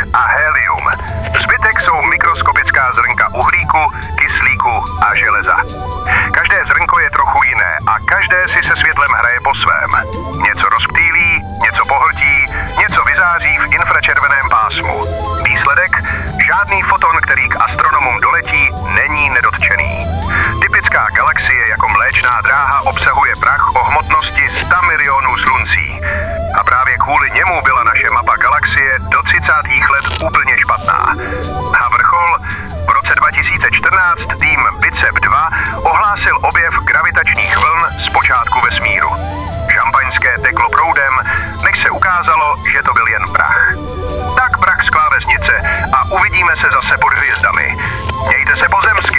a helium. Zbytek jsou mikroskopická zrnka uhlíku, kyslíku a železa. Každé zrnko je trochu jiné a každé si se světlem hraje po svém. Něco rozptýlí, něco pohltí, něco vyzáří v infračerveném pásmu. Výsledek? Žádný foton, který k astronomům doletí, není nedotčený. Typická galaxie jako Mléčná dráha obsahuje prach o hmotnosti 100 milionů sluncí. A právě kvůli němu byla naše mapa galaxie do 30. let úplně špatná. A vrchol? V roce 2014 tým BICEP 2 ohlásil objev gravitačních vln z počátku vesmíru. Šampaňské teklo proudem, než se ukázalo, že to byl jen prach. Tak prach z klávesnice a uvidíme se zase pod hvězdami. Mějte se pozemsky.